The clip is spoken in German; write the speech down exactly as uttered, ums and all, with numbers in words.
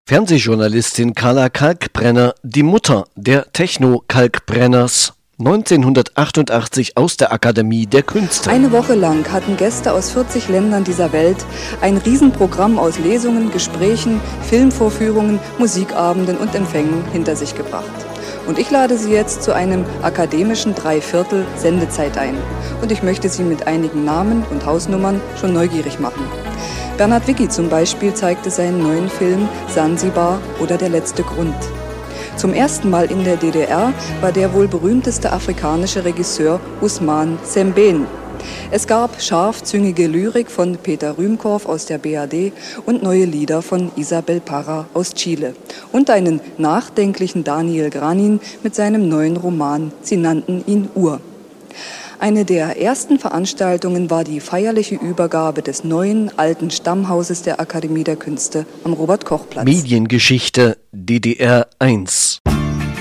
Fernsehjournalistin Carla Kalkbrenner, die Mutter der Techno-Kalkbrenners, neunzehnhundertachtundachtzig aus der Akademie der Künste. Eine Woche lang hatten Gäste aus vierzig Ländern dieser Welt ein Riesenprogramm aus Lesungen, Gesprächen, Filmvorführungen, Musikabenden und Empfängen hinter sich gebracht. Und ich lade Sie jetzt zu einem akademischen Dreiviertel Sendezeit ein. Und ich möchte Sie mit einigen Namen und Hausnummern schon neugierig machen. Bernhard Wicki zum Beispiel zeigte seinen neuen Film Sansibar oder Der letzte Grund. Zum ersten Mal in der D D R war der wohl berühmteste afrikanische Regisseur Ousmane Sembène. Es gab scharfzüngige Lyrik von Peter Rühmkorff aus der B R D und neue Lieder von Isabel Parra aus Chile. Und einen nachdenklichen Daniel Granin mit seinem neuen Roman Sie nannten ihn Ur. Eine der ersten Veranstaltungen war die feierliche Übergabe des neuen, alten Stammhauses der Akademie der Künste am Robert-Koch-Platz. Mediengeschichte D D R eins